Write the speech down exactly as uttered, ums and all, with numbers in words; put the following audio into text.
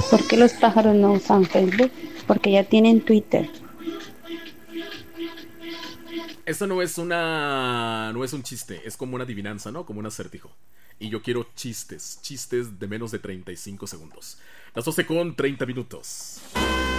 ¿Por qué los pájaros no usan Facebook? Porque ya tienen Twitter. Esto no es una. No es un chiste, es como una adivinanza, ¿no? Como un acertijo. Y yo quiero chistes, chistes de menos de treinta y cinco segundos. Las doce con treinta minutos.